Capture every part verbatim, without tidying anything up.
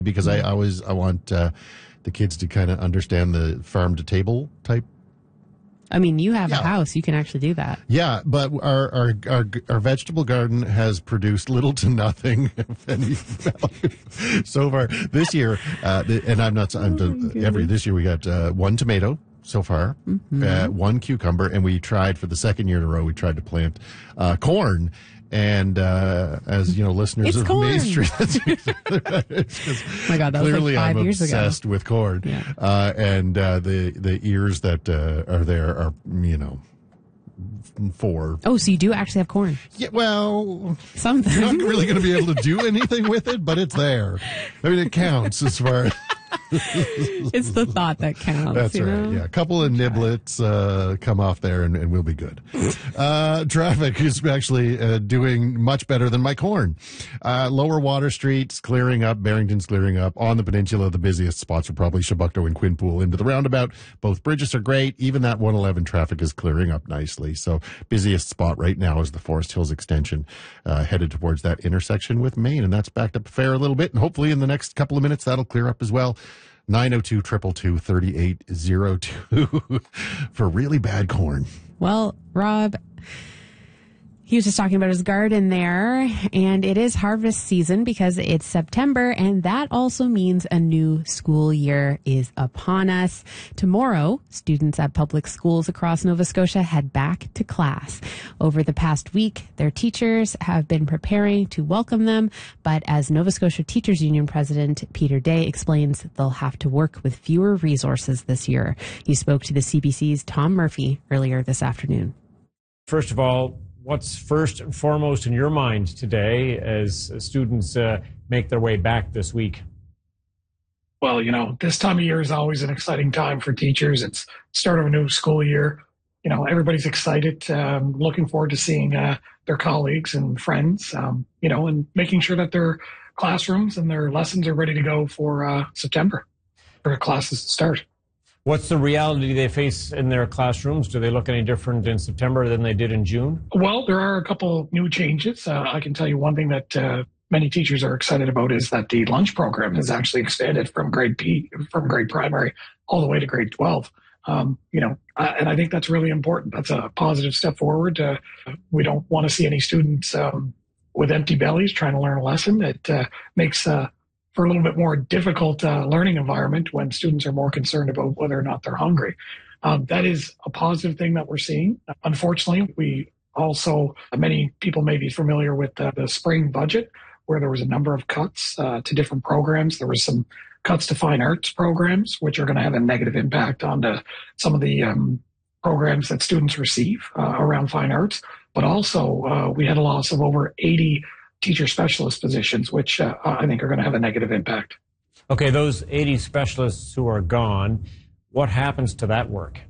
because I always I want uh, the kids to kind of understand the farm to table type. I mean, you have Yeah. a house. You can actually do that. Yeah, but our, our our our vegetable garden has produced little to nothing of any value so far this year. Uh, the, and I'm not. I'm Oh, every this year we got uh, one tomato so far, Mm-hmm. uh, one cucumber, and we tried for the second year in a row. We tried to plant uh, corn. And uh, as you know, listeners It's of corn. Main Street, that's oh my God, that was like clearly five I'm years ago. obsessed with corn. Yeah. Uh, and uh, the the ears that uh, are there are, you know, four. Oh, so you do actually have corn? Yeah, well, Something. you're not really going to be able to do anything with it, but it's there. I mean, it counts as far as. It's the thought that counts. That's you right. know? Yeah, a couple of niblets uh, come off there, and, and we'll be good. Uh, traffic is actually uh, doing much better than my corn. Uh, Lower Water Street's clearing up. Barrington's clearing up. On the peninsula, the busiest spots are probably Chebucto and Quinpool into the roundabout. Both bridges are great. Even that one eleven traffic is clearing up nicely. So busiest spot right now is the Forest Hills extension, uh, headed towards that intersection with Main, and that's backed up a fair little bit. And hopefully in the next couple of minutes that'll clear up as well. nine oh two, two two two, three eight zero two for really bad corn. Well, Rob, he was just talking about his garden there, and it is harvest season because it's September, and that also means a new school year is upon us. Tomorrow, students at public schools across Nova Scotia head back to class. Over the past week, their teachers have been preparing to welcome them, but as Nova Scotia Teachers Union President Peter Day explains, they'll have to work with fewer resources this year. He spoke to the C B C's Tom Murphy earlier this afternoon. First of all, what's first and foremost in your mind today as students uh, make their way back this week? Well, you know, this time of year is always an exciting time for teachers. It's start of a new school year. You know, everybody's excited, um, looking forward to seeing uh, their colleagues and friends, um, you know, and making sure that their classrooms and their lessons are ready to go for uh, September, for classes to start. What's the reality they face in their classrooms? Do they look any different in September than they did in June? Well, there are a couple new changes. Uh, I can tell you one thing that uh, many teachers are excited about is that the lunch program has actually expanded from grade P, from grade primary all the way to grade twelve. Um, you know, uh, and I think that's really important. That's a positive step forward. Uh, we don't want to see any students um, with empty bellies trying to learn a lesson. It uh, makes uh, for a little bit more difficult uh, learning environment when students are more concerned about whether or not they're hungry. Um, that is a positive thing that we're seeing. Unfortunately, we also, many people may be familiar with uh, the spring budget, where there was a number of cuts uh, to different programs. There was some cuts to fine arts programs, which are going to have a negative impact on the, some of the um, programs that students receive uh, around fine arts. But also, uh, we had a loss of over eighty teacher specialist positions, which uh, I think are going to have a negative impact. Okay, those eighty specialists who are gone, what happens to that work?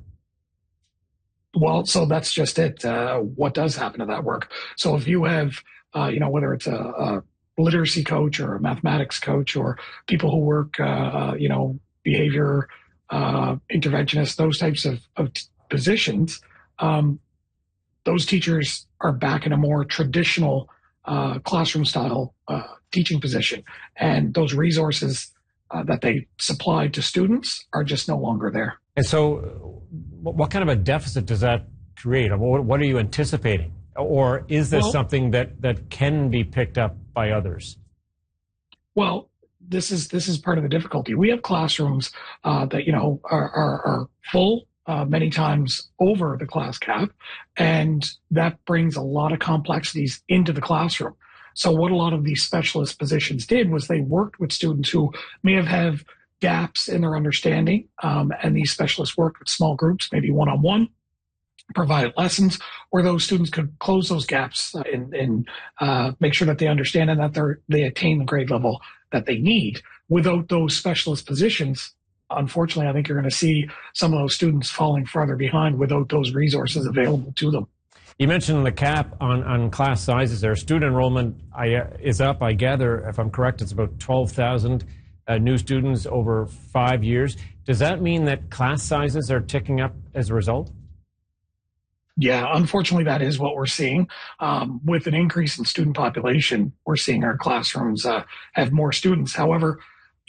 Well, so that's just it. Uh, what does happen to that work? So if you have, uh, you know, whether it's a, a literacy coach or a mathematics coach or people who work, uh, you know, behavior uh, interventionists, those types of, of t- positions, um, those teachers are back in a more traditional uh, classroom style uh, teaching position. And those resources uh, that they supplied to students are just no longer there. And so what kind of a deficit does that create? What are you anticipating? Or is this well, something that, that can be picked up by others? Well, this is this is part of the difficulty. We have classrooms uh, that, you know, are, are, are full, uh, many times over the class cap, and that brings a lot of complexities into the classroom. So what a lot of these specialist positions did was they worked with students who may have have gaps in their understanding, um, and these specialists worked with small groups, maybe one-on-one, provided lessons where those students could close those gaps and, and uh, make sure that they understand and that they're, they attain the grade level that they need. Without those specialist positions, unfortunately, I think you're going to see some of those students falling farther behind without those resources available to them. You mentioned the cap on, on class sizes there. Student enrollment I, uh, is up, I gather, if I'm correct, it's about twelve thousand uh, new students over five years. Does that mean that class sizes are ticking up as a result? Yeah, unfortunately, that is what we're seeing. Um, with an increase in student population, we're seeing our classrooms uh, have more students. However,